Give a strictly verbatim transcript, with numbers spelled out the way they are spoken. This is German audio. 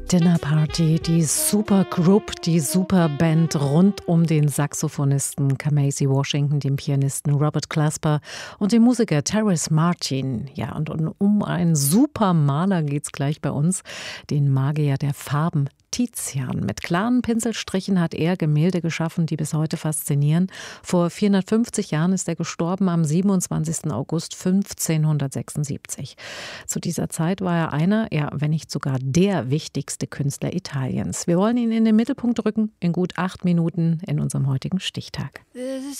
Dinner Party, die Supergroup, die Superband rund um den Saxophonisten Kamasi Washington, den Pianisten Robert Glasper und den Musiker Terrace Martin. Ja, und, und um einen Supermaler geht's gleich bei uns, den Magier der Farben. Tizian. Mit klaren Pinselstrichen hat er Gemälde geschaffen, die bis heute faszinieren. Vor vierhundertfünfzig Jahren ist er gestorben, am siebenundzwanzigsten August fünfzehnhundertsechsundsiebzig. Zu dieser Zeit war er einer, ja, wenn nicht sogar der wichtigste Künstler Italiens. Wir wollen ihn in den Mittelpunkt rücken, in gut acht Minuten in unserem heutigen Stichtag.